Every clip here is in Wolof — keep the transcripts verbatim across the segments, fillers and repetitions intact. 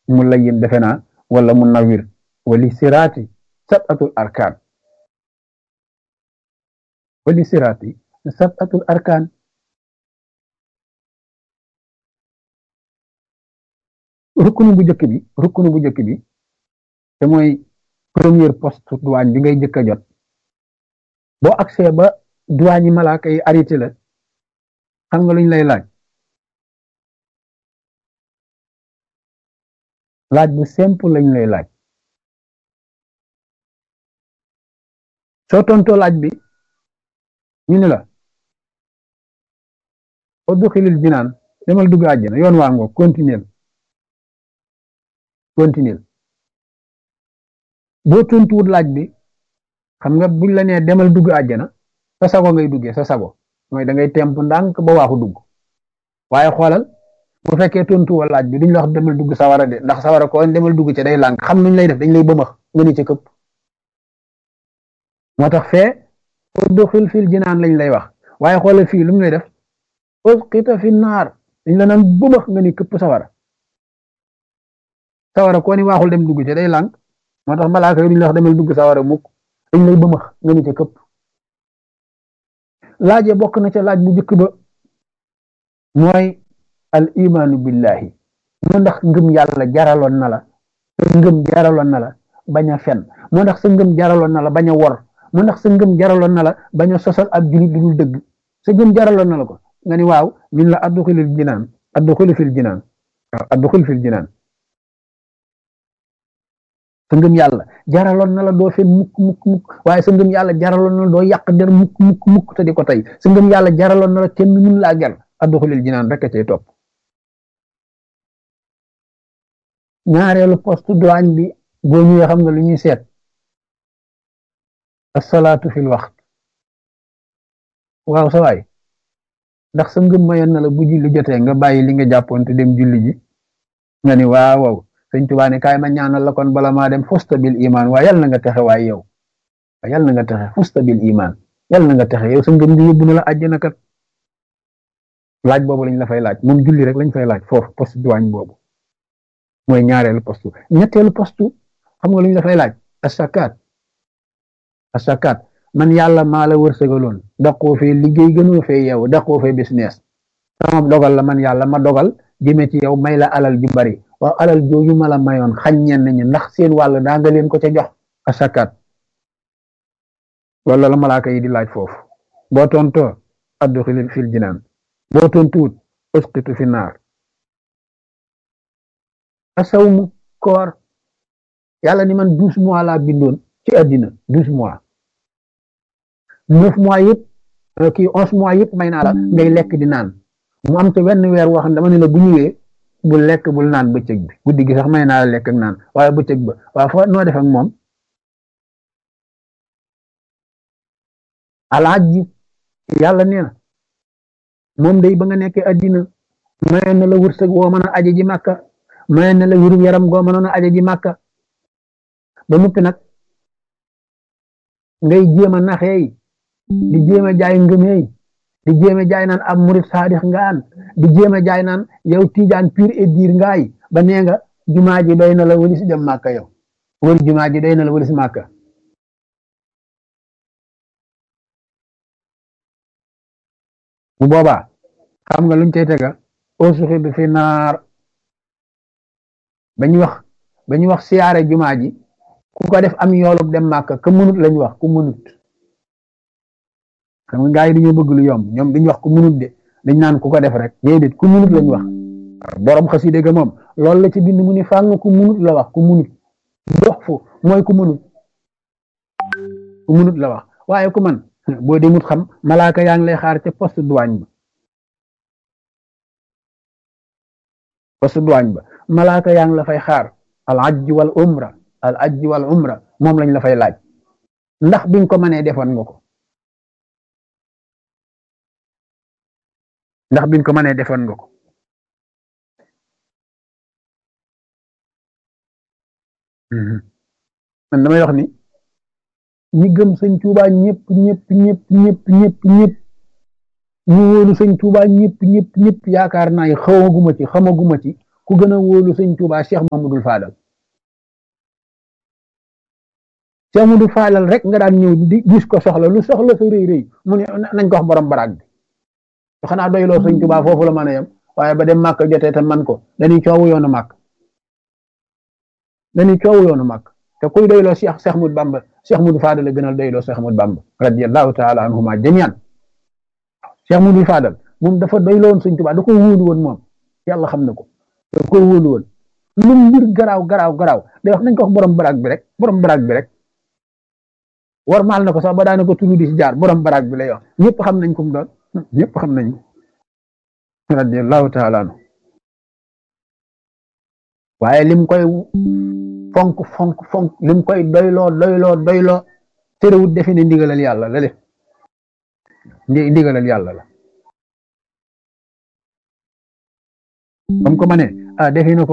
mu layyin defe naa wala mu nawir wali siraati sabatul arkaan wali siraati sabatul arkaan rukkunu bu njëkk bi rukkunu bu njëkk bi te mooy première poste douane bi ngay njëkk a jot boo accès ba douane yi malaaka yi arrêté la xam nga luñ lay laaj laaj bu simple lañ lay laaj soo tontoo laaj bi ñu ne la udxilil jinaan demal dugg àjjana yoon waa ngoo continuer continuer boo tontuwut laaj bi xam nga buñ la nee demal dugg àjjana sa sago ngay duggee sa sago mooy da ngay temp ndànk ba waaxu dugg waaye xoolal bu fekkee tontuwoo laaj bi duñ la wax demal dugg sawara de ndax sawara ko demal dugg ci day lànk xam nuñ lay def dañ lay bëmax nga ni ci këpp moo tax fee udxil fil jinaan lañ lay wax waaye xoolal fii lu mu lay def usqita fi naar dañ la naan bëmax nga ni këpp sawara sawara ko ni waaxul dem dugg ci day lànk moo tax malaaka yi duñ la wax demal dugg sawara mukk dañ lay bëmax nga ni ci këpp laaje bokk na ca laaj bu njëkk ba mooy al imaanu billahi moo ndax ngëm yàlla jaraloon na la sa ngëm jaraloon na la bañ a fen moo ndax sa ngëm jaraloon na la bañ a wor moo ndax sa ngëm jaraloon na la bañ a sosal ab julit lu dul dëgg sa ngëm jaraloon na la ko nga ni waaw min la adduxilil jinaan adduxil fil jinaan waaw adduxil fil jinaan sa ngëm yàlla jaraloon na la doo fen mukk mukk mukk waaye sa ngëm yàlla jaraloon na la doo yàq der mukk mukk mukk te di ko tey sa ngëm yàlla jaraloon na la kenn mun laa ger adduxilil jinaan rek a cay topp ñaareelu poste douane bi boo ñëwee xam nga lu ñuy seet asalaatu fil waxt waaw sa waay ndax sa ngëm mayoon na la bu julli jotee nga bàyyi li nga jàppoon te dem julli ji nga ni waaw waaw sëñ Tuubaa ne kaay ma ñaanal la kon bala maa dem fusta bil iman waaye yal na nga texe waaye yow waaye yal na nga texe fusta bil iman yal na nga texe yow sa ngëm gi yóbbu na la àjjana kat laaj boobu lañ la fay laaj moom julli rek lañ fay laaj foofu poste douane boobu mooy ñaareelu poste ñetteelu poste xam nga lu ñu la fay laaj asakaat asakaat man yàlla maa la wërsëgaloon daqoo fee liggéey gënoo fee yow daqoo fee business sama dogal la man yàlla ma dogal jëme ci yow may la alal ju bari waaw alal jooju ma la mayoon xañ ñenn ñi ndax seen wàll daa nga leen ko ca jox asakaat loolu la malaaka yi di laaj foofu boo tontoo adduxil fil jinaan boo tontuwut usqitu fi naar asawmu koor yàlla ni man douze mois laa bindoon ci àddina douze mois neuf mois yëpp kii onze mois yëpp may naa la ngay lekk di naan mu am te wenn weer woo xam ne dama ne la bu ñëwee bul lekk bul naan bëccëg bi guddi gi sax may naa la lekk ak naan waaye bëccëg ba waaye foo noo def ak moom alaaji yàlla nee na moom day ba nga nekkee àddina mayoon na la wërsëg woo mën a aje ji màkka mayoon na la wéru yaram goo mënoon a aje ji màkka ba noppi nag ngay jéem a naxeey di jéem a jaay ngëmeey di jéem a jaay naan ab murit saadix ngaan di jéem a jaay naan yow tiijaan pur et dur ngaay ba nee nga jumaa ji doy na la wëlis dem màkka yow wër jumaa ji doy na la wëlis màkka bu boobaa xam nga luñ cay tega ausuxi bi fi naar ba ñu wax ba ñu wax siyaare jumaa ji ku ko def am yoolub dem màkka ka munut lañ wax ku munut xam nga gaa yi dañoo bëgg lu yomb ñoom duñ wax ku munut de dañ naan ku ko def rek déedéet ku munut lañ wax borom xaside ga moom loolu la ci bind mu ni fàng ku munut la wax ku munut dox fu mooy ku munut ku munut la wax waaye ku man boo demut xam malaaka yaa ngi lay xaar ca poste douane ba poste douane ba malaaka yaa ngi la fay xaar al ajj wal umra al ajj wal umra moom lañ la fay laaj ndax biñ ko mënee defoon nga ko ndax biñ ko mënee defoon nga ko man damay wax ni ñi gëm sëñ Tuubaa ñëpp ñëpp ñëpp ñëpp ñëpp ñëpp ñu wóolu sëñ Tuubaa ñëpp ñëpp ñëpp yaakaar naa yi xawaguma ci xamaguma ci ku gën a wóolu sëñ Tuubaa Cheikh Mamadou Fadal Cheikh Mamadou Fadal rek nga daan ñëw di gis ko soxla lu soxla sa rëy rëy mu ne nañ ko wax borom baraag bi xanaa doyloo sëñ Tuubaa foofu la mën a yem waaye ba dem màkk jotee te man ko dañuy coowu yoonu màkk dañuy coowu yoonu màkk te kuy doyloo Cheikh Cheikh Ahmadou Bamba Cheikh Mamadou Fadal la gënal doyloo Cheikh Ahmadou Bamba radiyallahu taala anhuma jamian Cheikh Mamadou Fadal moom dafa doyloo woon sëñ Tuubaa da ko wóolu woon moom yàlla xam na ko da ko wóolu woon lu mbir garaaw garaaw garaaw day wax nañ ko wax borom baraag bi rek borom baraag bi rek war maal na ko sax ba daana ko tudd di si jaar borom baraag bi lay wax ñëpp xam nañ ko mu doon ñëpp xam nañ radiyallahu taala anhu waaye lim koy fonk fonk fonk lim koy doyloo doyloo doyloo terewut defe ne ndigalal yàlla la def ndigalal yàlla la comme ko ma ne ah defe na ko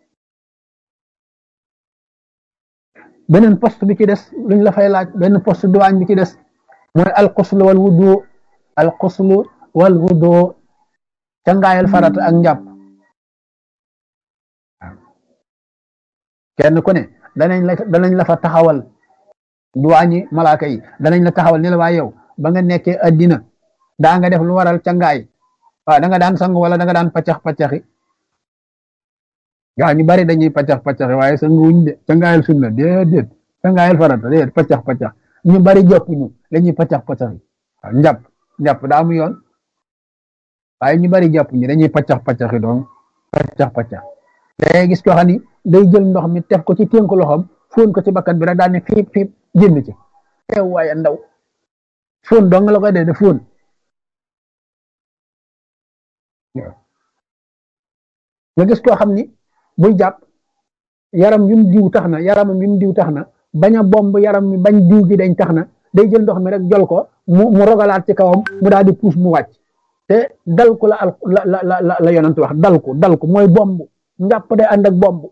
beneen poste bi ci des luñ la fay laaj benn poste douane bi ci des mooy alxuslu wal wudu alxuslu wal wudu cangaayal farata ak njàpp kenn ku ne danañ la danañ la fa taxawal duwaañi malaaka yi danañ la taxawal ni la waa yow ba nga nekkee addina daa nga def lu waral cangaay waaw da nga daan sang wala da nga daan paccax paccaxi gaa ñu bari dañuy paccax paccaxi waaye sang wuñ de cangaayal sunna déedéet cangaayal farata déedéet paccax paccax ñu bari jàpp ñu dañuy paccax paccaxi waaw njàpp njàpp daa mu yoon waaye ñu bari jàpp ñu dañuy paccax paccaxi donc paccax paccax day gis ko xam ni day jël ndox mi tef ko ci ténku loxoom fóon ko ci bakkan bi rek daal ne fiip fiip génn ci teew waaye ndaw fóon dong la koy dee de fóon nga gis koo xam ni buy jàpp yaram yu mu diw tax na yaramam yu mu diw tax na bañ a bomb yaram mi bañ diw gi dañ tax na day jël ndox mi rek jol ko mu mu rogalaat ci kawam mu daal di puus mu wàcc te dal ko la la la la la yonent wax dal ko dal ko mooy bomb njàpp day ànd ak bomb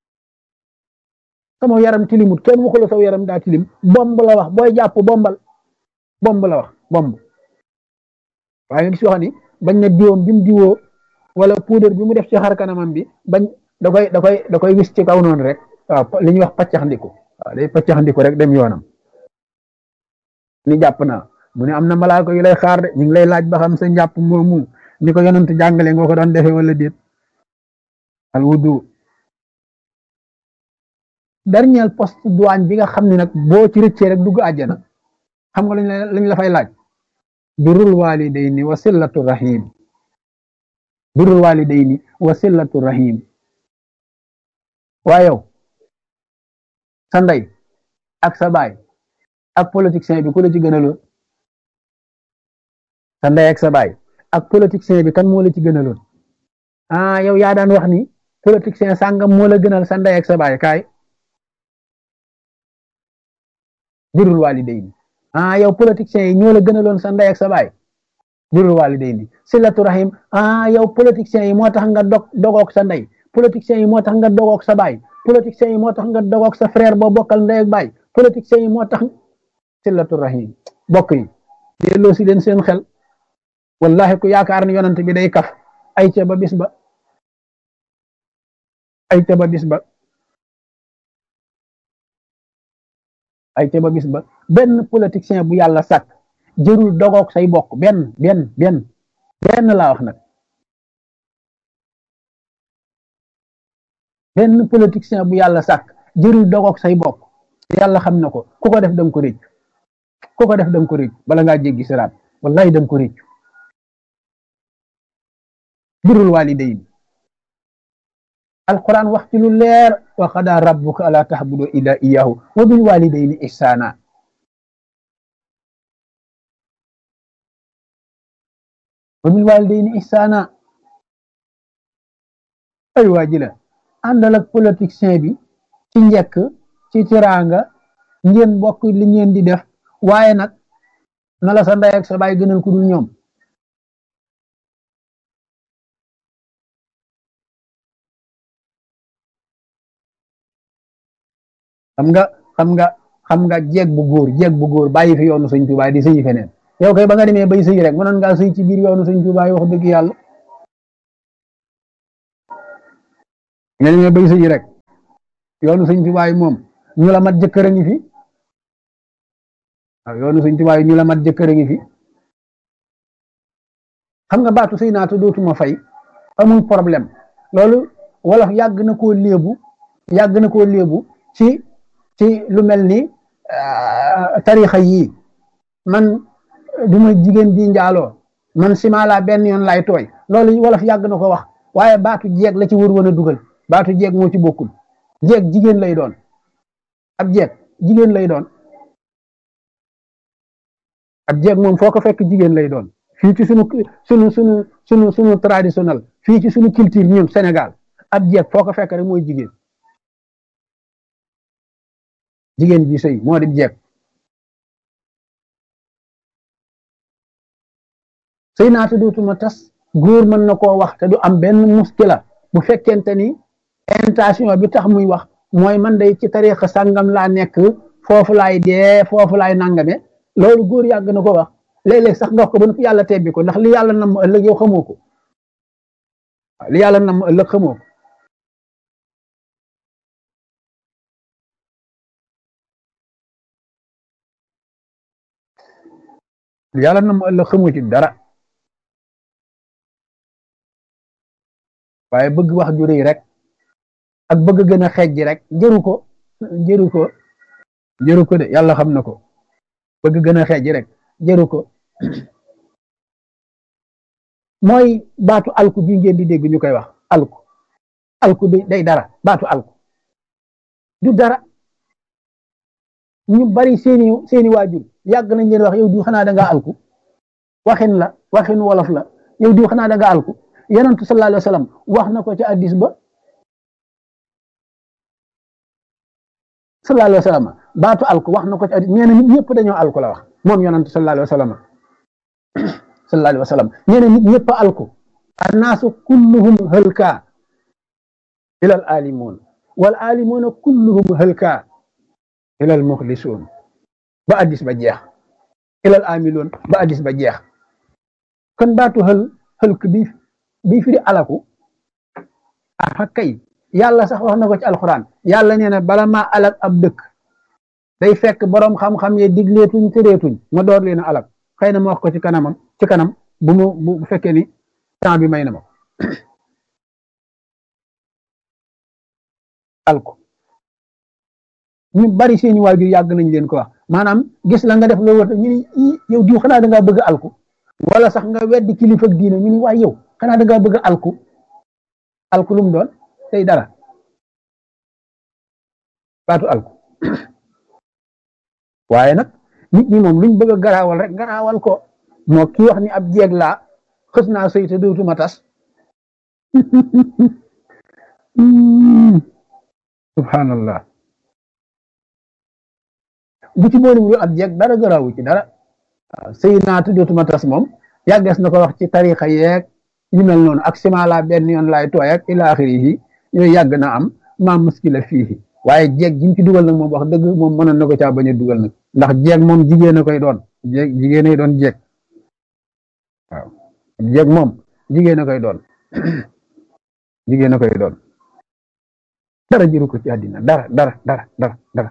sama yaram tilimut kenn waxula saw yaram daa tilim bomb la wax booy jàpp bombal bomb la wax bomb waaye nga gis yoo xam ni bañ na diwoom bi mu diwoo wala poudre bi mu def ci xar kanamam bi bañ da koy da koy da koy wis ci kaw noonu rek waaw li ñuy wax paccax ndiku waaw day paccax ndiku rek dem yoonam ni jàpp naa mu ne am na malaaka yu lay xaar de ñu ngi lay laaj ba xam sa njàpp moomu ni ko yonent jàngale nga ko doon defee wala déet al wudu dernier poste douane bi nga xam ne nag boo ci rëccee rek dugg àjjana xam nga lañ la lañ la fay laaj birrul walidayni wa sillatu rahim birrul walidayni wa sillatu rahim waaye yow sa ndey ak sa baay ak politicien bi ku la ci gënaloon sa ndey ak sa baay ak politicien bi kan moo la ci gënaloon ah yow yaa daan wax ni politicien sàngam moo la gënal sa ndey ak sa baay kaay birrul walidayni ah yow politiciens yi ñoo la gënaloon sa ndey ak sa baay birrul walidayni silatu rahim ah yow politiciens yi moo tax nga dog dogoog sa ndey politiciens yi moo tax nga dogoog sa baay politiciens yi moo tax nga dogoog sa frère boo bokkal ndey ak baay politiciens yi moo tax silatu rahim bokk yi delloo si leen seen xel wallahi ku yaakaar ni yonent bi day kaf ay ca ba bis ba ay ca ba bis ba ay ca ba bis ba benn politicien bu yàlla sàkk jërul dogoog say bokk benn benn benn benn laa wax nag benn politicien bu yàlla sàkk jërul dogoog say bokk yàlla xam na ko ku ko def danga ko réccu ku ko def danga ko réccu bala ngaa jéggi siraat wallahi danga ko réccu birrul walidayni alquran wax ci lu leer wa qadaa rabbuka alaa ta'budu illaa iyyaahu wa bil walidayni ihsaana wa bil walidayni ihsaana ay waa ji la àndal ak politicien bi ci njëkk ci tiraanga ngeen bokk li ngeen di def waaye nag na la sa ndey ak sa baay gënal ku dul ñoom xam nga xam nga xam nga jeeg bu góor jeeg bu góor bàyyi fi yoonu sëñ Tuubaa di sëyi feneen yow kay ba nga demee bay sëy rek mënoon ngaa sëy ci biir yoonu sëñ Tuubaa wax dëgg yàlla nga ne bay sëy rek yoonu sëñ Tuubaa yi moom ñu la mat jëkkër a ngi fi waaw yoonu sëñ Tuubaa yi ñu la mat jëkkër a ngi fi xam nga baatu sëy naa te dootuma fay amul problème loolu wolof yàgg na koo léebu yàgg na koo léebu ci ci lu mel ni tarixa yii man duma jigéen ji njaaloo man sima laa benn yoon lay tooy loolu wolof yàgg na ko wax waaye baatu jeeg la ci wër woon a dugal baatu jeeg moo ci bokkul jeeg jigéen lay doon ab jeeg jigéen lay doon ab jeeg moom foo ko fekk jigéen lay doon fii ci sunu sunu sunu sunu sunu traditionnel fii ci sunu culture ñun Sénégal ab jeeg foo ko fekk rek mooy jigéen jigéen ji sëy moo di jeeg sëy naa te dootuma tas góor mën na koo wax te du am benn muskila bu fekkente ni intention bi tax muy wax mooy man day ci tariixa sàngam laa nekk foofu laay dee foofu laay nangame loolu góor yàgg na ko wax léeg-léeg sax nga wax ko ba nu yàlla tebbi ko ndax li yàlla nam ëllëg yow xamoo ko li yàlla nam ëllëg xamoo ko li yàlla nam ëllëg xamoo ci dara waaye bëgg wax ju rëy rek ak bëgg gën a xeej ji rek jëru ko jëru ko jëru ko de yàlla xam na ko bëgg gën a xeej ji rek jëru ko mooy baatu alku bi ngeen di dégg ñu koy wax alku alku day dara baatu alku du dara ñu bari seeni seeni waajur yàgg nañ leen wax yow diw xanaa da ngaa alku waxin la waxin wolof la yow diw xanaa da ngaa alku yonentu sallallahu alayhi wa sallam wax na ko ci hadiis ba sallallahu alayhi wa sallam baatu alku wax na ko ci hadiis nee na nit ñëpp dañoo alku la wax moom yonentu sallallahu alayhi wa sallam sallallahu alayhi wa sallam nee na nit ñëpp alku annaasu kulluhum halka ila al alimun wal alimuuna kulluhum halka ila al muxlisuun ba hadiis ba jeex ila al amiluun ba hadiis ba jeex kon baatu hël hëlk bi bi firi alaku ah kay yàlla sax wax na ko ci alxuraan yàlla nee na bala maa alak ab dëkk day fekk boroom xam-xam ye digleetuñ tëreetuñ ma door leen a alak xëy na ma wax ko ci kanamam ci kanam bu mu bu fekkee ni temps bi may na ma alku ñu bari seeni waajur yàgg nañ leen ko wax maanaam gis la nga def loo wër ñu ni yow diw xanaa da ngaa bëgg alku wala sax nga weddi kilifa ak diine ñu ni waay yow xanaa da ngaa bëgg alku alku lu mu doon tey dara baatu alku waaye nag nit ñi moom luñ bëgg a garaawal rek garaawal ko moo kii wax ni ab jeeg laa xës naa sëy te dootuma tas subhanallah bu ci boole wu ab jeeg dara garaawu ci dara waaw sëy naa te dootuma tas moom yàggees na ko wax ci tarixa yeeg yu mel noonu ak sima la benn yoon laay tooy ak ila axiri yi yooyu yàgg na am maa muskila fii waaye jeeg ji mu ci dugal nag moom wax dëgg moom mënoon na ko caa bañ a dugal nag ndax jeeg moom jigéen a koy doon jeeg jigéen ay doon jeeg waaw jeeg moom jigéen a koy doon jigéen a koy doon dara jëru ko ci àddina dara dara dara dara dara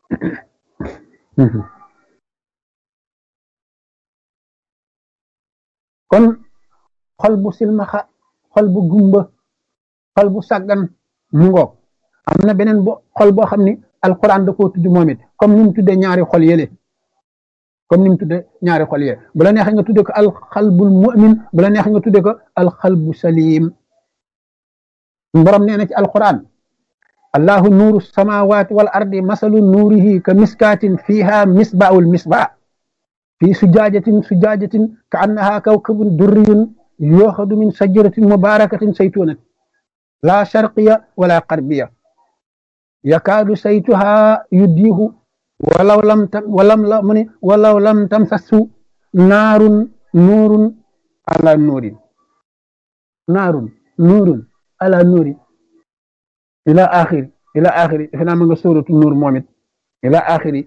kon xol bu silmaxa xol bu gumba xol bu sàggan mu ngoog am na beneen bo xol boo xam ni alquran da koo tudd moom it comme ni mu tudde ñaari xol yële comme ni mu tudde ñaari xol yële bu la neexee nga tudde ko alxalbul mu'min bu la neexee nga tudde ko alxalbu salim borom nee na ci alquran allahu nuuru samawati wal ardi masalu nuurihi ka miskaatin fiha misbaul misbah fi sujaajatin sujaajatin ka annaha kawkabun durriyun yooxadu min sajaratin mubarakatin saytunatin la sharqiya wala qarbiya yakaadu saytuha yuddiihu walaw lam tam walam la mu ne walaw lam tamsasu naarun nuurun ala nuurin naarun nuurun ala nuurin ila axiri ila axiri defe naa ma nga sóoratu nuur moom it ila axiri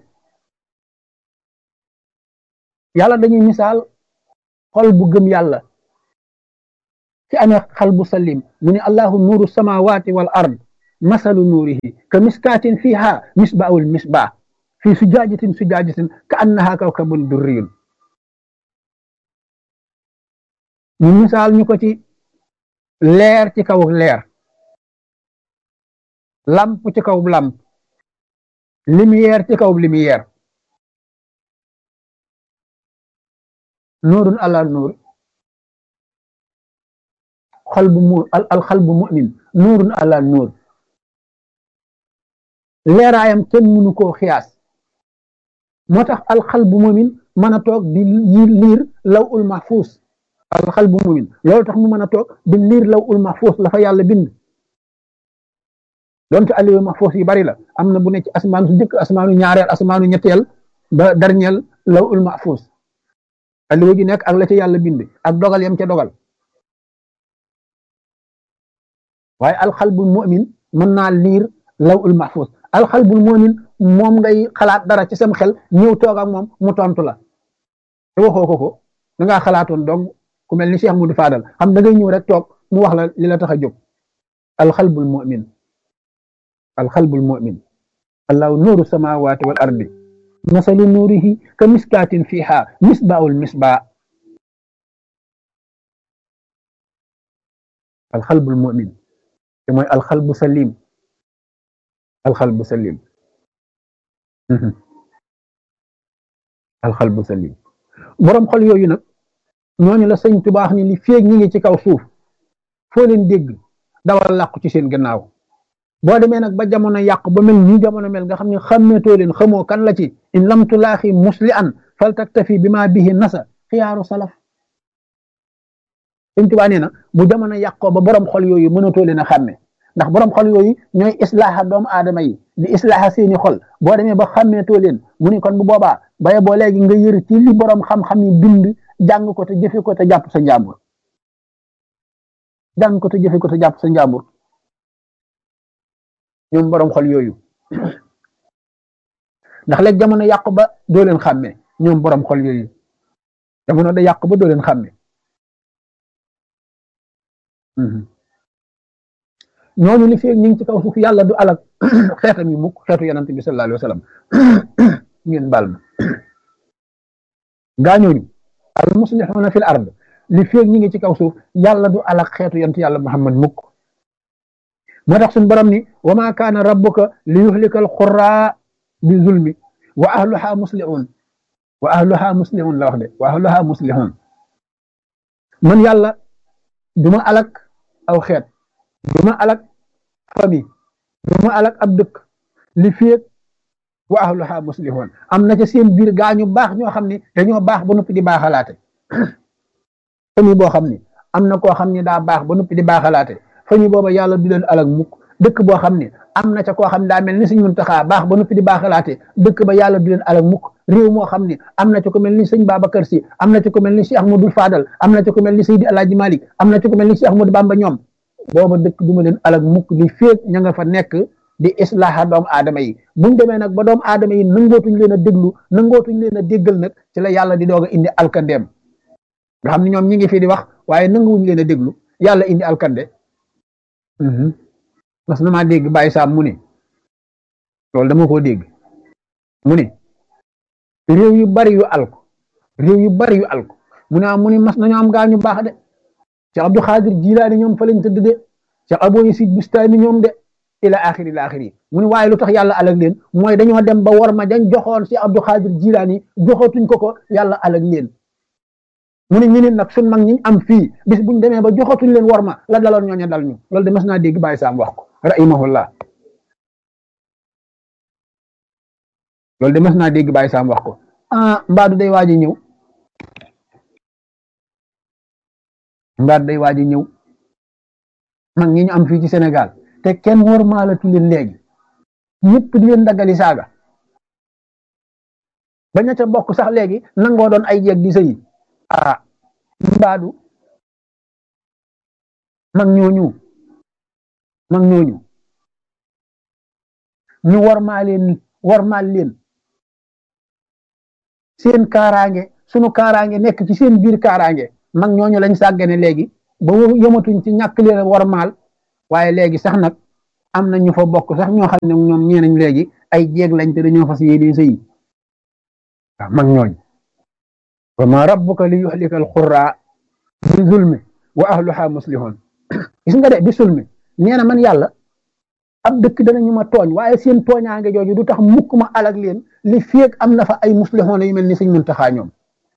yàlla dañuy misaal xol bu gëm yàlla ci amee xal bu salim mu ne allahu nuuru samawati wal ard masalu nuurihi ka miskaatin fiiha misbaahul misbaah fi sujaajatin sujaajatin ka annaha kawkabun durriyun ñu misaal ñu ko ci leer ci kaw leer lamp ci kaw lamp lumière ci kaw lumière nuurun ala nuur xalbu mu al xalbu mu'min nuurun ala nuur leeraayam kenn mënu koo xiyaas moo tax al xalbu mu'min mën a toog di liir law ul mahfuus al xalbu mu'min loolu tax mu mën a toog di liir law ul mahfuus la fa yàlla bind donte aliyu mahfuus yi bari la am na bu ne ci asmaanu su jëkk asmaanu ñaareel asmaanu ñetteel ba dernier law ul mahfuus aliyu gi nekk ak la ca yàlla bind ak dogal yam ca dogal waaye alxalbul mu'min mën naa liir law ul mahfuus alxalbul mu'min moom ngay xalaat dara ci sam xel ñëw toog ak moom mu tontu la te waxoo ko ko da ngaa xalaatoon donc ku mel ni Cheikh Moudou Fadal xam da ngay ñëw rek toog mu wax la li la tax a jóg alxalbul mu'min alxalbul mu'min allahu nuuru samaawaati wal ardi masalu nuurihi ka miskaatin fiiha misbaahul misbaah alxalbul mu'min te mooy alxalbu salim alxalbu salim alxalbu salim boroom xol yooyu nag ñooñu la sëñ Tuubaa wax ni li féeg ñi ngi ci kaw suuf foo leen dégg dawal làqu ci seen gannaaw boo demee nag ba jamono yàq ba mel nii jamono mel nga xam ne xàmmeetoo leen xamoo kan la ci in lam tulaaxi musli an fal taktafi bi ma bihi nasa xiyaaru salaf sëñ Tuubaa nee na bu jamono yàqoo ba borom xol yooyu mënatoo leen a xàmme ndax borom xol yooyu ñooy islaaxa doomu aadama yi di islaaxa seeni xol boo demee ba xàmmeetoo leen mu ni kon bu boobaa baye boo léegi nga yër ci li borom xam-xam yi bind jàng ko te jëfe ko te jàpp sa njàmbur jàng ko te jëfe ko te jàpp sa njàmbur ñoom borom xol yooyu ndax léegi jamono yàqu ba doo leen xàmme ñoom borom xol yooyu jamono da yàqu ba doo leen xàmme ñooñu li feeg ñu ngi ci kaw suuf yàlla du alak xeetam yi mukk xeetu yonent bi sallallahu alayhi wa sallam ngeen baal ma gaa ñooñu al muslixuuna fil ard li feeg ñu ngi ci kaw suuf yàlla du alak xeetu yonent yàlla Muhammad mukk moo tax suñu borom ni wa ma kaana rabbuka li yuhlika al quraa bi zulmi wa ahluha muslixuun wa ahluha muslixuun la wax de wa ahluha muslixuun man yàlla duma alak aw xeet duma alak famille duma alak ab dëkk li féeg wa ahluha muslihun am na ca seen biir gaa ñu baax ñoo xam ne dañoo baax ba noppi di baaxalaate famille boo xam ne am na koo xam ne daa baax ba noppi di baaxalaate famille booba yàlla du leen alak mukk dëkk boo xam ne am na ca koo xam ne daa mel ni Sëñ Muntaxa baax ba noppi di baaxalaate dëkk ba yàlla du leen alak mukk réew moo xam ne am na ca ko mel ni sëñ Babacar Si am na ca ko mel ni Cheikh Ahmadou Fadal am na ca ko mel ni Seydi Alaaji Malik am na ca ko mel ni Cheikh Ahmadou Bamba ñoom booba dëkk duma leen alak mukk li féeg ña nga fa nekk di islaaha doomu aadama yi buñ demee nag ba doomu aadama yi nangootuñ leen a déglu nangootuñ leen a déggal nag ci la yàlla di doog a indi alkandeem nga xam ne ñoom ñi ngi fi di wax waaye nanguwuñ leen a déglu yàlla indi alkande mas na maa dégg Baye Sam mu ne loolu dama koo dégg mu ne réew yu bari yu alko réew yu bari yu alko mu ne mu ne mas nañu am gaa ñu baax de Cheikh Abdou Khadir Jilaani ñoom fa lañ tëdd de Cheikh Abou Yasid Bustami ñoom de ila axiri ila axiri mu ne waaye lu tax yàlla alag leen mooy dañoo dem ba war ma dañ joxoon Cheikh Abdou Khadir Jilaani joxatuñ ko ko yàlla alag leen mu ne ñeneen nag suñ mag ñi am fii bis buñ demee ba joxatuñ leen war ma la daloon ñooñu dal ñu loolu de mas naa dégg Baye Sam wax ko rahimahullah loolu de mas naa dégg Baye Sam wax ko ah mbaadu day waaji ñëw mbaadu day waaji ñëw mag ñi ñu am fii ci Sénégal te kenn war maalatu leen léegi ñëpp di leen daggali saaga ba ña ca bokk sax léegi nangoo doon ay jeeg di sëyi ah mbaadu mag ñooñu mag ñooñu ñu war maa leen war maal leen seen kaaraange sunu kaaraange nekk ci seen biir kaaraange mag ñooñu lañ sàggane léegi ba yëmatuñ ci ñàkk leen war maal waaye léegi sax nag am na ñu fa bokk sax ñoo xam ne ñoom ñee nañ léegi ay jeeg lañ te dañoo fas yéene sëy waaw mag ñooñ wa ma rabbuka li yuhlika al qura bi zulmi wa ahluha muslihun gis nga de bi sulmi nee na man yàlla ab dëkk danañu ma tooñ waaye seen tooñaange jooju du tax mukk ma alag leen li feeg am na fa ay muslihun yu mel ni Sëñ Muntaxa ñoom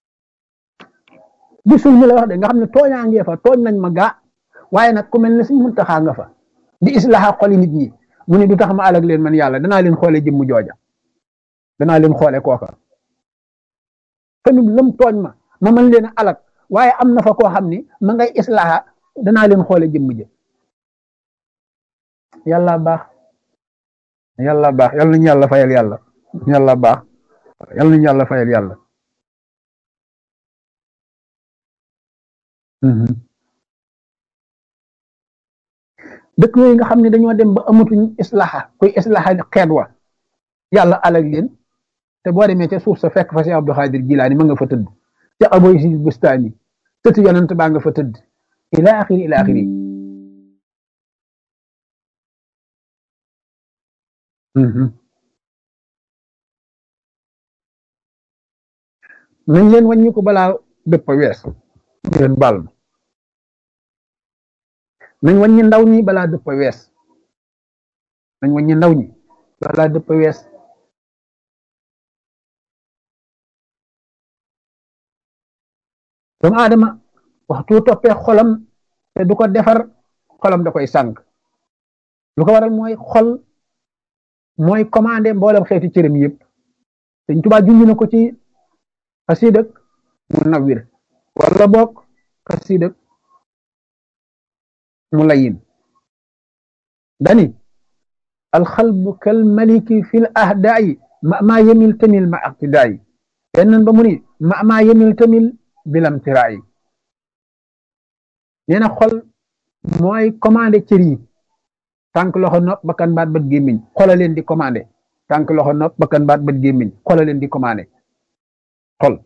bi sulmi la wax de nga xam ne tooñaangee fa tooñ nañ ma gaa waaye nag ku mel ne Sëñ Muntaxa nga fa di islaha xoli nit ñi mu ne du tax ma alag leen man yàlla danaa leen xoole jëmmu jooja danaa leen xoole kooka fenum lëm tooñ ma ma mën leen a alag waaye am na fa koo xam ni ma ngay islaha danaa leen xoole jëmm jë yàlla baax yàlla baax yàlla nañu yàlla fayal yàlla yàlla baax yàlla nañu yàlla fayal yàlla dëkk yooyu nga xam ne dañoo dem ba amatuñ islaha kuy islaha xeet wa yàlla alag leen te boo demee ca suuf sa fekk fa si Abdou Xaadir Jilaani ma nga fa tëdd ca Aboy Si Bustaani tëtu yonent baa nga fa tëdd ila axiri ila axiri nañ leen wàññi ko balaa dëpp wees leen baal ma nañ wàññi ndaw ñi balaa dëpp wees nañ wàññi ndaw ñi balaa dëpp wees doomu aadama waxtu toppee xolam te du ko defar xolam da koy sànq lu ko waral mooy xol mooy commandé mboolem xeeti cërëm yëpp Sëñ Tuubaa junj na ko ci xasiidak Munawwir wala bokk xasiidak Mulayin dani alxalbu kal maliki fil ahdaayi ma maa yemil tamil ma aqtidaayi benn ba mu ni ma maa yemil tamil bilam tiraayi nee na xol mooy commandé cër yi tànk loxo nopp bakkan baat bët gémmiñ xola leen di commandé tànk loxo nopp bakkan baat bët gémmiñ xola leen di commandé xol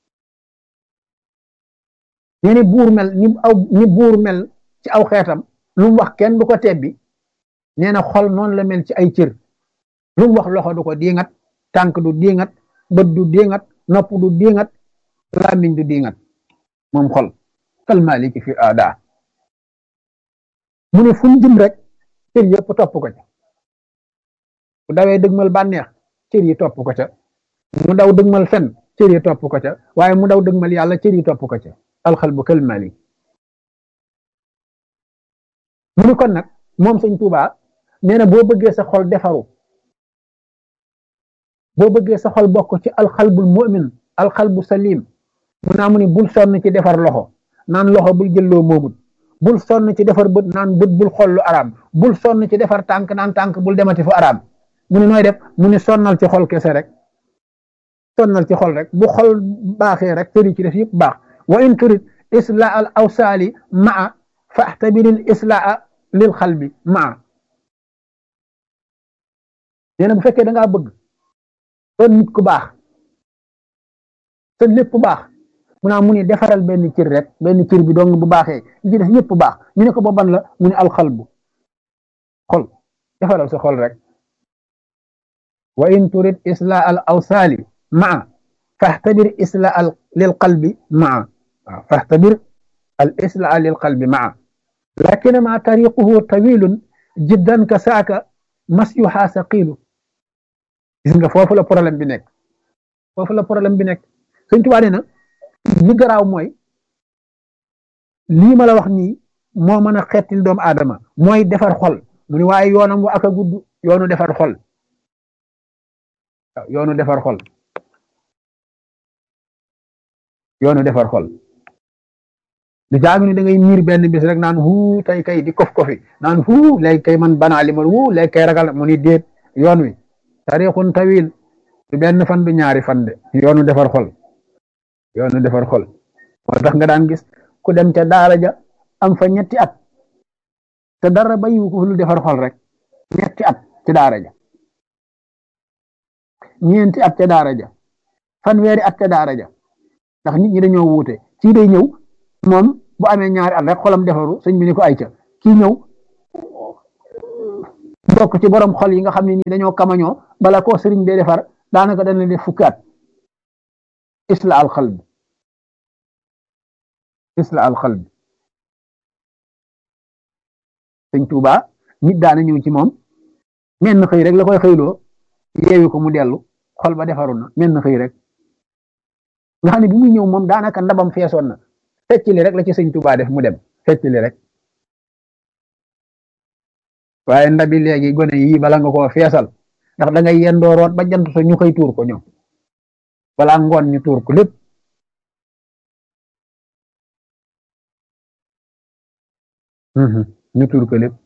nee ni buur mel ni aw ni buur mel ci aw xeetam lu mu wax kenn du ko tebbi nee na xol noonu la mel ci ay cër lu mu wax loxo du ko diingat tànk du diingat bët du diingat nopp du diingat làmmiñ du diingat moom xol kal maliki fi aada mu ne fu mu jëm rek cër yëpp topp ko ca bu dawee dëgmal bànneex cër yi topp ko ca mu daw dëgmal fen cër yi topp ko ca waaye mu daw dëgmal yàlla cër yi topp ko ca alxalbu kal malik mu ne kon nag moom Sëñ Tuubaa nee na boo bëggee sa xol defaru boo bëggee sa xol bokk ci alxalbul mu'min alxalbu salim mu naa mu ni bul sonn ci defar loxo naan loxo bul jëlloo moomut bul sonn ci defar bët naan bët bul xool lu araam bul sonn ci defar tànk naan tànk bul demati fu araam mu ni nooy def mu ni sonnal ci xol kese rek sonnal ci xol rek bu xol baaxee rek tëri ci def yëpp baax wa in turid islaa al awsaali maa faxtabiril islaa lil xalbi maa nee na bu fekkee da ngaa bëgg doon nit ku baax te lépp baax mu naa mu ni defaral benn cër rek benn cër bi dong bu baaxee li ci def yëpp baax ñu ne ko ba ban la mu ne alxalbu xol defaral sa xol rek wa in turid islaa al awsaali maa faxtabir islaa al lil qalbi maa waaw faxtabir al islaa lil qalbi maa lakinama tariquhu tawilun jiddan ka saaka masyuha saqilu gis nga foofu la problème bi nekk foofu la problème bi nekk Sëñ Tuubaa nee na li garaaw mooy lii ma la wax nii moo mën a xettil doomu aadama mooy defar xol mu ni waaye yoonam wa ak a gudd yoonu defar xol waaw yoonu defar xol yoonu defar xol du jaami ni da ngay miir benn bis rek naan huu tey kay di kof kofi naan huu léegi kay man banaa li man huu léegi kay ragal mu ni déet yoon wi tarixun tawil du benn fan du ñaari fan de yoonu defar xol yoonu defar xol moo tax nga daan gis ku dem ca daara ja am fa ñetti at te dara bayiwu ko lu defar xol rek ñetti at ci daara ja ñeenti at ca daara ja fanweeri at ca daara ja ndax nit ñi dañoo wuute kii day ñëw moom bu amee ñaari at rek xolam defaru sëñ bi ni ko ay ca kii ñëw bokk ci borom xol yi nga xam ne nii dañoo kamañoo bala koo sëriñ bee defar daanaka dana def fukkaat isla al xalb isla al xalb sëñ Tuuba nit daana ñëw ci moom menn xëy rek la koy xëyloo yeewi ko mu dellu xol ba defaru na menn xëy rek nga xam ne bi muy ñëw moom daanaka ndabam feesoon na fecc li rek la ci sëñ Tuuba def mu dem fecc li rek waaye ndabi léegi gone yi bala nga koo feesal ndax da ngay yendoo root ba jant so ñu koy tuur ko ñoom balaa ngoon ñu tuur ko lépp ñu tuur ko lépp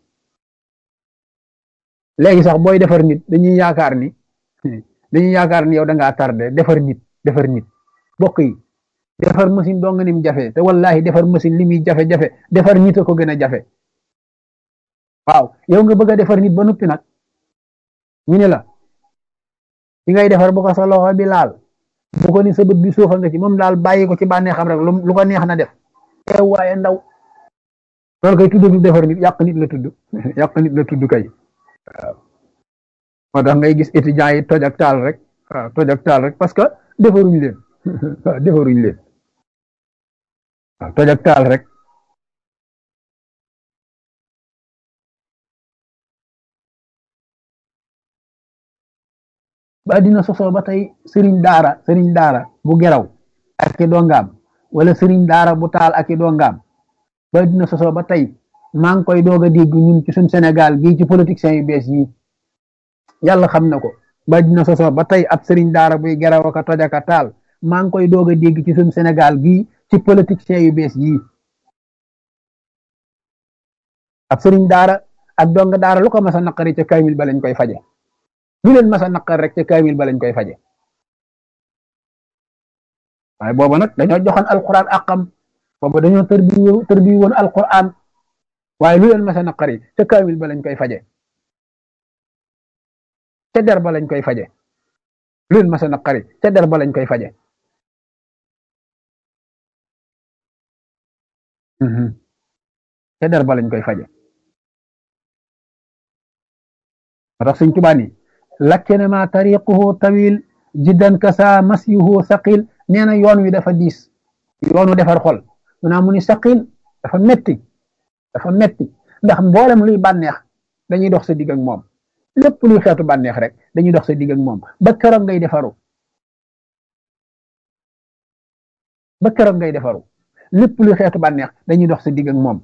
léegi sax booy defar nit dañuy yaakaar ni dañuy yaakaar ni yow da ngaa tardé defar nit defar nit bokk yi defar machine doo nga nim jafe te wallahi defar machine li muy jafe-jafe defar nit a ko gën a jafe waaw yow nga bëgg a defar nit ba noppi nag ñu ne la ki ngay defar bu ko sa loxo bi laal bu ko ni sa bët bi suufa nga ci moom daal bàyyi ko ci bànnee xam rek lu ko neex na def eew waaye ndaw loolu kay tudd du defar nit yàq nit la tudd yàq nit la tudd kay waaw moo tax ngay gis étudiants yi toj ak taal rek waaw toj ak taal rek parce que defaruñ leen waaw defaruñ leen waaw toj ak taal rek ba dina sosoo ba tey sëriñ daara sëriñ daara bu geraw ak i dongaam wala sëriñ daara bu taal ak i dongaam ba dina sosoo ba tey maa ngi koy doog a dégg ñun ci suñ Sénégal gii ci politiciens yu bees yi yàlla xam na ko ba dina sosoo ba tey ab sëriñ daara buy geraw ak a toj ak a taal maa ngi koy doog a dégg ci suñ Sénégal gii ci politiciens yu bees yi ab sëriñ daara ak dong daara lu ko mas a naqari ca kaamil ba lañ koy faje lu leen mas a naqar rek ca kaamil ba lañ koy faje waaye booba nag dañoo joxoon alquran àqam booba dañoo tërbi tërbi woon alquran waaye lu leen mas a naqari ca kaamil ba lañ koy faje ca der ba lañ koy faje lu leen mas a naqari ca der ba lañ koy faje ca der ba lañ koy faje moo tax Sëñ Tuubaa ni lakkenema tariquhu tawil jiddan kasa masyuhu saqil nee na yoon wi dafa diis yoonu defar xol mu naa mu ni saqil dafa metti dafa metti ndax mboolem luy bànneex dañuy dox sa digg ak moom lépp luy xeetu bànneex rek dañuy dox sa digg ak moom ba keroog ngay defaru ba keroog ngay defaru lépp luy xeetu bànneex dañuy dox sa digg ak moom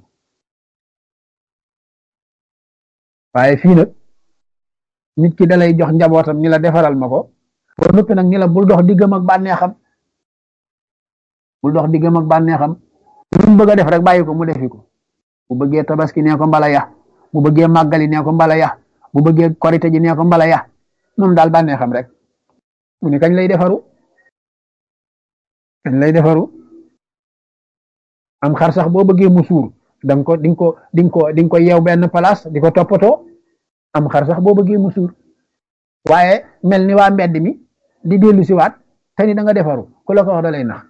waaye fii nag nit ki dalay jox njabootam ni la defaral ma ko ba noppi nag ni la bul dox diggam ak bànneexam bul dox diggam ak bànneexam lu mu bëgg a def rek bàyyi ko mu defi ko bu bëggee tabaski nee ko mbala ya bu bëggee màggali nee ko mbala ya bu bëggee korite ji nee ko mbala ya moom daal bànneexam rek mu ne kañ lay defaru kañ lay defaru am xar sax boo bëggee mu suur danga ko di nga ko di nga ko di nga ko yeew benn place di ko toppatoo am xar sax boo bëggee mu suur waaye mel ni waa mbedd mi di dellu si waat te ni da nga defaru ku la ko wax da lay nax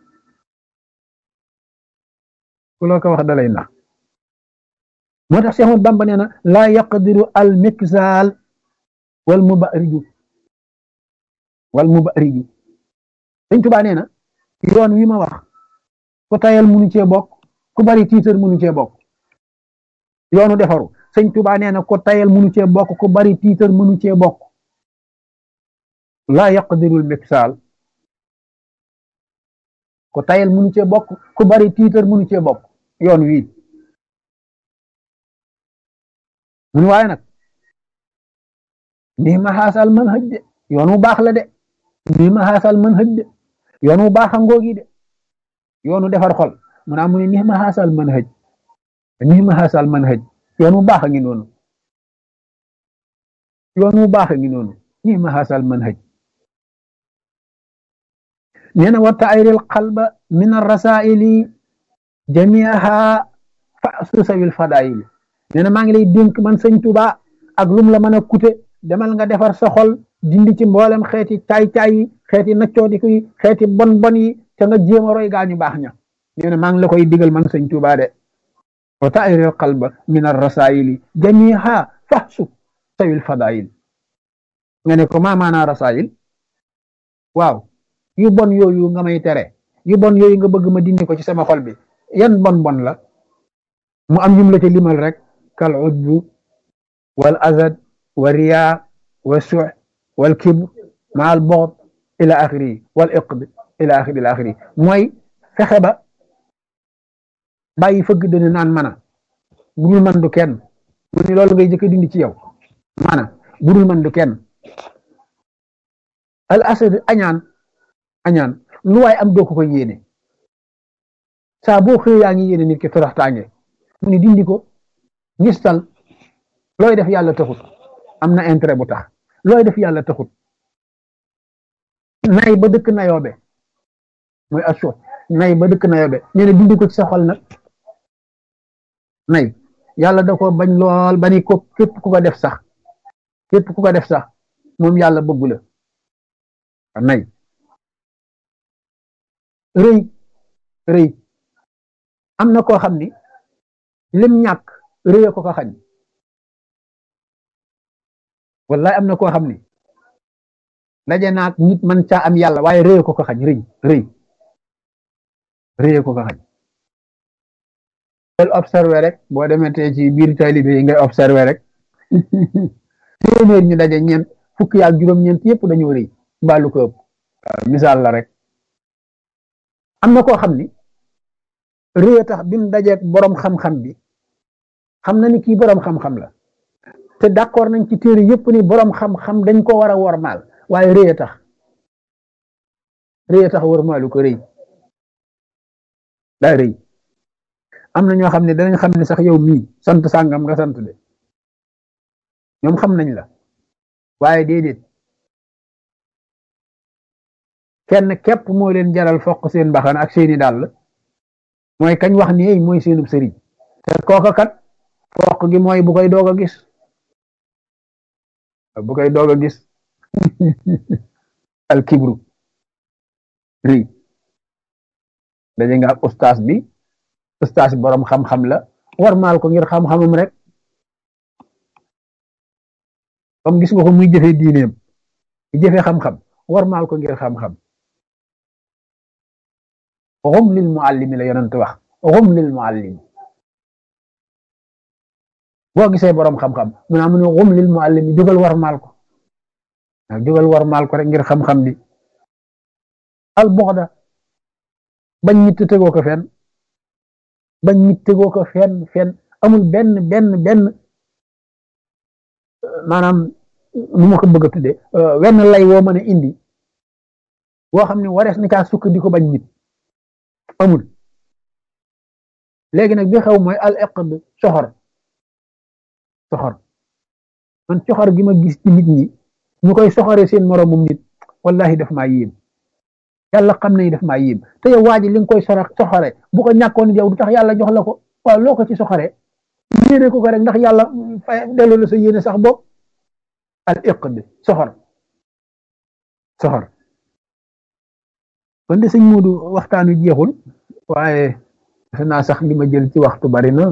ku la ko wax da lay nax moo tax Seex Bamba nee na laa yaqdiru al miksaal wal mubariju wal mubariju Sëñ Tuubaa nee na yoon wi ma wax ku tayal munu cee bokk ku bari tiitar munu cee bokk yoonu defaru Sëñ Tuubaa nee na ku tayal munu cee bokk ku bari tiitar munu cee bokk laa yaqdiru al miksaal ku tayal munu cee bokk ku bari tiitar munu cee bokk yoon wi mun waaye nag nii ma xaasal man hëj de yoon wu baax la de nii ma xaasal man hëj de yoon wu baax a ngoogi de yoonu defar xol mu naa mu ne nii ma xaasal man hëj nii ma xaasal man hëj yoon wu baax a ngi noonu yoon wu baax a ngi noonu nii ma xaasal man hëj nee na wa tayril qalba min arrasaili jamiaha fa susawil fadaili nee na maa ngi lay dénk man Sëñ Tuubaa ak lum la mën a kute demal nga defar sa xol dindi ci mboolem xeeti caay-caay yi xeeti naccoodiku yi xeeti bon bon yi te nga jéem a roy gaañu baax ña nee na maa ngi la koy digal man Sëñ Tuubaa de wa tayril qalba min arrasaili jamiha fahsu sawil fadail nga ne ko maa maanaa rasail waaw yu bon yooyu nga may tere yu bon yooyu nga bëgg ma dindi ko ci sama xol bi yan bon bon la mu am ñum la ca limal rek kal ujbu wal azad wa riya wa su wal kibr ma al bughd ila axiri wal iqd ila axiri ila axiri mooy fexe ba bàyyi fëgg dana naan mana budul man du kenn mu ni loolu ngay jëkk dindi ci yow mana budul man du kenn al asad añaan añaan lu waay am doo ko koy yéene saa boo xëy yaa ngi yéene nit ki toroxtaange mu ni dindi ko ngistal looy def yàlla taxut am na intérêt bu tax looy def yàlla taxut nay ba dëkk nayoobe mooy asso nay ba dëkk nayoobe nee na dindi ko ci sa xol nag nay yàlla da ko bañ lool ba ni ko képp ku ko def sax képp ku ko def sax moom yàlla bëggu la nay rëy rëy am na koo xam ni lim ñàkk rëy ko ko xañ wallahi am na koo xam ni daje naag nit man caa am yàlla waaye rëy ko ko xañ rëy rëy rëy ko ko xañ del observé rek boo demetee ci biir taalibe yi ngay observé rek téeméer ñu daje ñeent fukki ak juróom-ñeent yëpp dañoo rëy mbaalu ko ëpp misaal la rek am na koo xam ni rëy tax bi mu dajeeg borom xam-xam bi xam na ni kii borom xam-xam la te d'accord nañ ci téere yëpp ni borom xam-xam dañ ko war a wormaal waaye rëy tax rëy tax wormaalu ko rëy daa rëy am na ñoo xam ne danañ xam ne sax yow mii sant sàngam nga sant de ñoom xam nañ la waaye déedéet kenn képp moo leen jaral foq seen mbaxana ak seeni dàll mooy kañ wax ni mooy seenub sëriñ te kooka kat foq gi mooy bu koy doog a gis bu koy doog a gis al kibru ri daje nga ak ustaas bi ustaas borom xam-xam la war maal ko ngir xam-xamam rek comme gis nga ko muy jëfe diineem di jëfe xam-xam war maal ko ngir xam-xam xum lil muallimi la yonent wax xum lil muallimi boo gisee borom xam-xam mu naa mu ne xum lil muallimi jógal war maal ko waaw jógal war maal ko rek ngir xam-xam bi al buxda bañ nit tegoo ko fenn bañ nit tegoo ko fenn fenn amul benn benn benn maanaam nu ma ko bëgg a tudde wenn lay woo mën a indi woo xam ne warees ni kaa sukk di ko bañ nit amul léegi nag bi xew mooy al iqd soxor soxor man soxor gi ma gis ci nit ñi ñu koy soxoree seen moroomum nit wallahi daf maa yéem yàlla xam nañu daf maa yéem te yow waa ji li nga koy sora soxore bu ko ñàkkoon yow du tax yàlla jox la ko waaw loo ko ci soxore yéene ko ko rek ndax yàlla fay delloo la sa yéene sax bopp al iqd soxor soxor kon de sëñ Moodu waxtaan wi jeexul waaye defe naa sax li ma jël ci waxtu bari na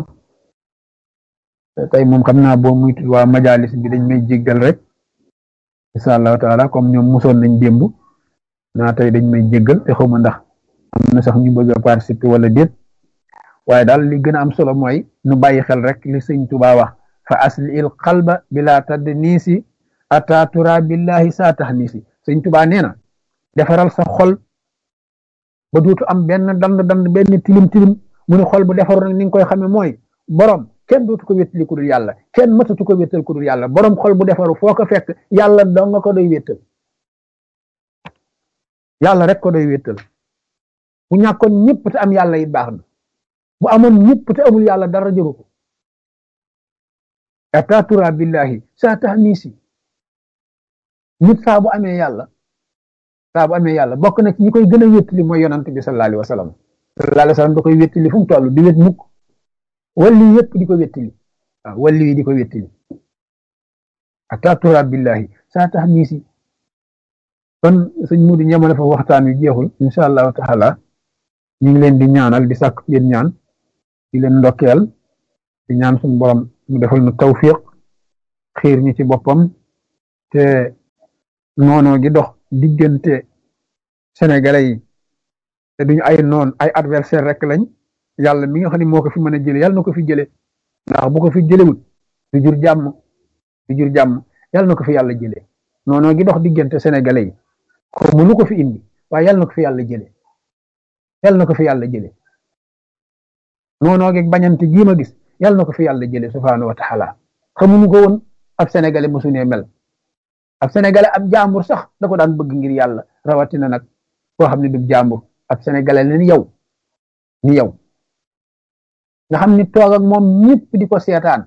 tey moom xam naa boo muy waa majalis bi dañ may jéggal rek insha allahu taala comme ñoom mosoon nañ démb naa tey dañ may jéggal te xawma ndax am na sax ñu bëgg a participer wala déet waaye daal li gën a am solo mooy nu bàyyi xel rek li sëñ Tuubaa wax fa asli il qalba bila tadnisi ata tura billahi saa tahnisi sëñ Tuubaa nee na defaral sa xol ba duutu am benn dand dand benn tilim tilim mu ne xol bu defaru nag ni nga koy xamee mooy borom kenn dootu ko wéttali ku dul yàlla kenn matatu ko wéttal ku dul yàlla borom xol bu defaru foo ko fekk yàlla doo nga ko doy wéttal yàlla rek ko doy wéttal bu ñàkkoon ñëpp te am yàlla it baax na bu amoon ñëpp te amul yàlla dara jëru ko atatura billahi saa tax nii si nit saa bu amee yàlla saa bu amee yàlla bokk na ci ñi koy gën a wéttali mooy yonant bi sallallahu alayhi wa sallam sallallahu alayhi wa sallam da koy wéttali fu mu toll di wét mukk walli yëpp di ko wéttali waaw walli yi di ko wéttali atatura billahi saa tax nii si kon sëñ Mudu ñamale fa waxtaan wi jeexul insha allahu taala ñu ngi leen di ñaanal di sàkk yéen ñaan di leen ndokkeel di ñaan suñu borom mu defal nu tawfiq xiir ñi ci boppam te noonoo gi dox diggante sénégalais yi te duñu ay noon ay adversaire rek lañ yàlla mi nga xam ne moo ko fi mën a jële yàlla na ko fi jële ndax bu ko fi jëlewut du jur jàmm du jur jàmm yàlla na ko fi yàlla jële noonoo gi dox diggante sénégalais yi xamu lu ko fi indi waaye yàlla na ko fi yàlla jële yàlla na ko fi yàlla jële noonoo gi bañante gii ma gis yàlla na ko fi yàlla jële subhaanahu wa taala xamuñu ko woon ab sénégalais mosunee mel ab sénégalais ab jàmbur sax da ko daan bëgg ngir yàlla rawatina nag koo xam ne du jàmbur ab sénégalais la ni yow ni yow nga xam ni toog ak moom ñëpp di ko seetaan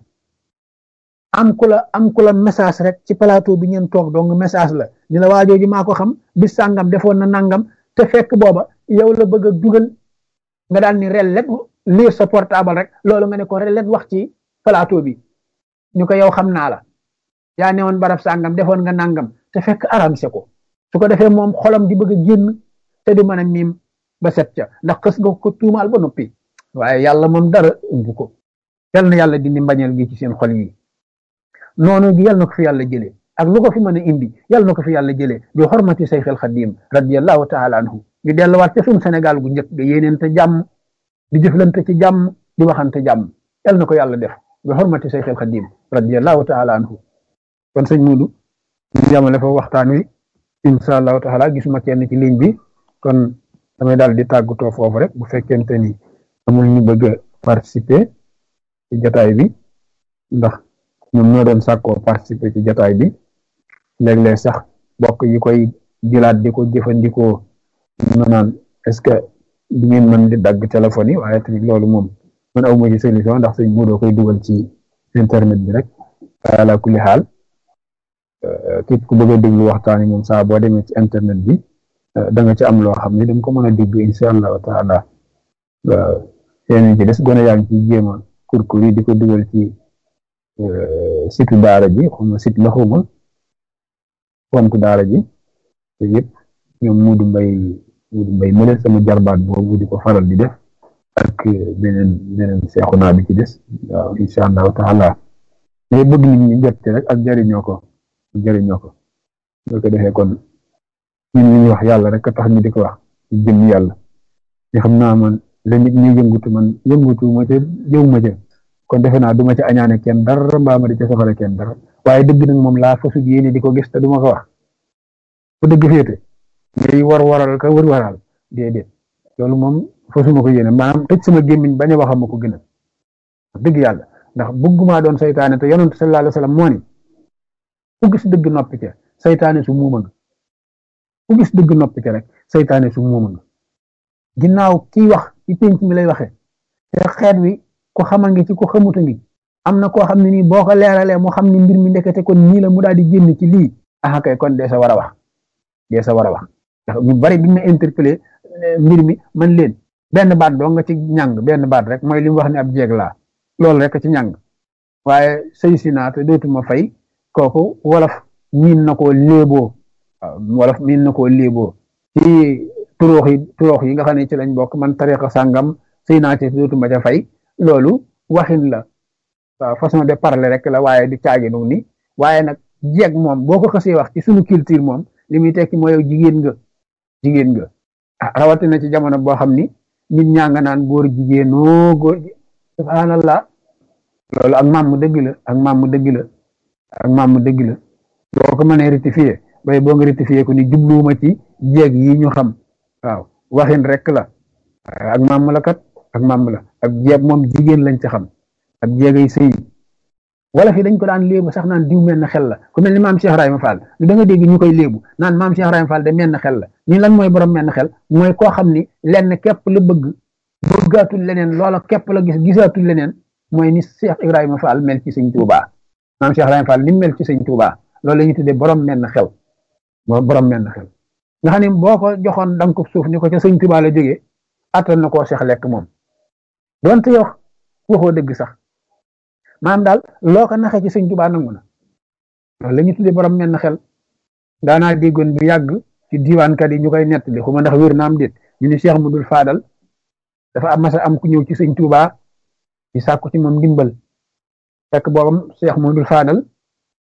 am ku la am ku la message rek ci plateau bi ngeen toog dong message la ni la waajooju maa ko xam bis sàngam defoon na nangam te fekk booba yow la bëgg a dugal nga daal ni rellet lire sa portable rek loolu nga ne ko rellet wax ci plateau bi ñu ko yow xam naa la yaa ne woon barab sàngam defoon nga nangam te fekk aramse ko su ko defee moom xolam di bëgg a génn te du mën a miim ba set ca ndax xës nga ko tuumaal ba noppi waaye yàlla moom dara umbu ko yal na yàlla dindi mbañeel gi ci seen xol yi noonu gi yal na ko fi yàlla jëlee ak lu ko fi mën a indi yal na ko fi yàlla jëlee bi xormati Seex al Xadiim radiyallahu taala anhu ñu delluwaat ca suñu Sénégal gu njëkk ga yéeneente jàmm di jëflante ci jàmm di waxante jàmm yal na ko yàlla def bi xormati Seex al Xadiim radiyallahu taala anhu kon sëñ Muudu ñu jamale fa waxtaan wi insha allahu taala gisuma kenn ci ligne bi kon damay daal di tàggatoo foofu rek bu fekkente ni amul ñu bëgg a participer ci jataay bi ndax ñoom ñoo doon sàkkoo participer ci jataay bi léeg-léeg sax bokk yi koy jëlaat di ko jëfandikoo ma naan est-ce que du ngeen mën di dagg téléphone yi waaye tamit loolu moom man awma ci solution ndax sëñ Muudu koy dugal ci internet bi rek ala kulli xaal képp ku bëgg a déglu waxtaan yi moom saa boo demee ci internet bi da nga ci am loo xam ne da nga ko mën a dégg insha allahu taala yéen ci des gone yaa ngi ci jéem a kurkur yi di ko dugal ci site daara ji xuma site la xuma compte daara ji te yëpp ñoom Muudu Mbay Muudu Mbay mële sama jarbaat boobu di ko faral di def ak beneen beneen seexu naa bi ci des waaw insha allahu taala mais bëgg nit ñi jot ci rek ak jariñoo ko jëriñoo ko boo ko defee kon ñun li ñuy wax yàlla rek a tax ñu di ko wax ci jëm yàlla ñu xam naa man la nit ñi yëngutu man yëngutu ma ca jëw ma ca kon defe naa du ma ca añaane kenn dara mbaa ma di ca safare kenn dara waaye dëgg nag moom laa fasu yéene di ko gis te du ma ko wax fu dëgg féete ngay war waral ka wër waral déedéet loolu moom fasuma ko yéene maanaam tëj sama gémmiñ bañ a waxam ma ko gën a dëgg yàlla ndax bëggumaa doon saytaane te yonent sallallahu alayhi wa sallam moo ni ku gis dëgg noppi ca saytaane su muuma nga ku gis dëgg noppi ca rek saytaane su muuma nga ginnaaw kiy wax ci pénc mi lay waxee te xeet wi ko xama ngi ci ko xamuta ngi am na koo xam ne nii boo ko leeralee moo xam ne mbir mi ndekete kon nii la mu daal di génn ci lii ah kay kon dee sa war a wax dee sa war a wax ndax ñu bari bi ma interpellé mbir mi man leen benn baat doo nga ci ñàng benn baat rek mooy li mu wax ne ab jeeg laa loolu rek ci ñàng waaye sëy si naa te dootuma fay kooku wolof miin na koo léeboo waaw wolof miin na koo léeboo ci turoox yi turoox yi nga xam ne ci lañ bokk man tariqa sàngam sëy naa ci dootuma ca fay loolu waxin la waaw façon de parler rek la waaye di caaginu ni waaye nag jeeg moom boo ko xasee wax ci suñu culture moom li muy tekki mooy yow jigéen nga jigéen nga ah rawatina ci jamono boo xam ni nit ñaa nga naan góor jigéenoo góor subhanallah loolu ak maam mu dëgg la ak maam mu dëgg la ak maam mu dëgg la boo ko mënee rectifier bay boo nga rectifier ko ni jubluwuma ci jeeg yi ñu xam waaw waxin rek la ak maam la kat ak maam la ak jeeg moom jigéen lañ ci xam ak jeegay sëy wala fi dañ ko daan léebu sax naan diw mel na xel la ku mel ni maam Cheikh Ibrahima Fall da nga dégg ñu koy léebu naan maam Cheikh Ibrahima Fall de mel na xel la ñi lan mooy borom mel na xel mooy koo xam ni lenn képp la bëgg bëggaatul leneen loola képp la gis gisaatul leneen mooy ni Cheikh Ibrahima Fall mel ci sëñ Touba maam Cheikh Ibrahima Fall ni mel ci sëñ Touba loolu la ñuy tuddee borom mel na xel borom mel na xel nga xam ne boo ko joxoon dank suuf ni ko ca sëñ Touba la jógee attan na koo Cheikh lekk moom donte yow waxoo dëgg sax maam daal loo ko naxee ci sëñ Touba nangu na loolu la ñuy tuddee borom mel na xel daanaa déggoon bu yàgg ci diwaankat yi ñu koy nettali xuma ndax wér na am déet ñu ni Cheikh Mudul Faadal dafa am masa am ku ñëw ci sëñ Touba di sàkku ci moom ndimbal fekk boobam Cheikh Mudul Faadal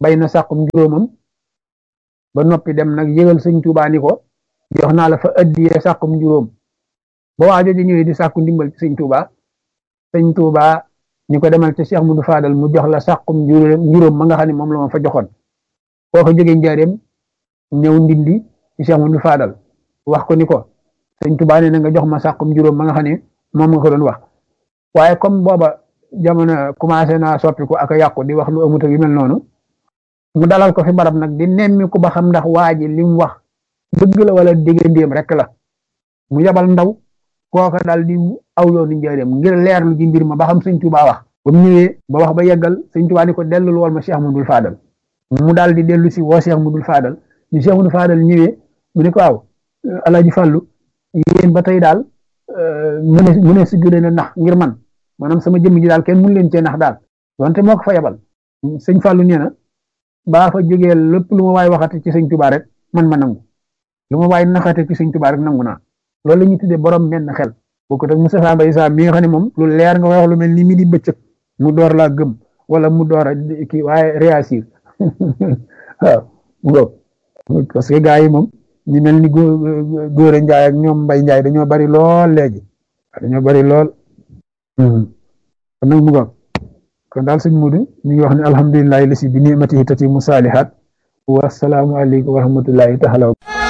bay na sàqum juróomam ba noppi dem nag yëgal sëñ Tuubaa ni ko jox naa la fa addiyee sàqum juróom ba waa jooju ñëwee di sàkku ndimbal ci sëñ Tuubaa sëñ Tuubaa ni ko demal ci Cheikh Modou Fadal mu jox la sàqum juróom juróom ma nga xam ne moom la ma fa joxoon koo ko jógee njaareem ñëw ndindi ci Cheikh Modou Fadal wax ko ni ko sëñ Tuubaa ne na nga jox ma sàqum juróom ma nga xam ne moom nga ko doon wax waaye comme booba jamono commencé naa soppiku ak a yàqu di wax lu amut ak yu mel noonu mu dalal ko fi barab nag di nemmi ku ba xam ndax waa ji li mu wax dëgg la wala diggandéem rek la mu yabal ndaw kooka daal di aw yoonu njaareem ngir leerlu ji mbir ma ba xam sëñ Tuubaa wax ba mu ñëwee ba wax ba yeggal sëñ Tuubaa ni ko dellul wol ma Cheikh Modou Fadal mu daal di dellu si woo Cheikh Modou Fadal ñu Cheikh Modou Fadal ñëwee mu ne ko waaw Alaaji Fàllu yéen ba tey daal mu ne mu ne si gën a nax ngir man maanaam sama jëmm ji daal kenn mun leen cee nax daal wante moo ko fa yebal sëñ Fàllu nee na baa fa jógee lépp lu ma waay waxati ci sëñ Tuubaa rek man ma nangu lu ma waay naxate ci sëñ Tuubaa rek nangu naa loolu la ñuy tuddee borom menn xel bokkut ak Moustapha Mbaye Sam mi nga xam ne moom lu leer nga wax lu mel ni mi di bëccëg mu door laa gëm wala mu door a kii waaye réussir waaw parce que gars yi moom ñu mel ni góor a njaay ak ñoom mbay njaay dañoo bari lool léegi dañoo bari lool kon nag mu kon daal sëñ Mudu ñu ngi wax ne alhamdulillahi lasi bi nimatihi tatimu saalihaat wa salaamu aleykum wa rahmatullahi taala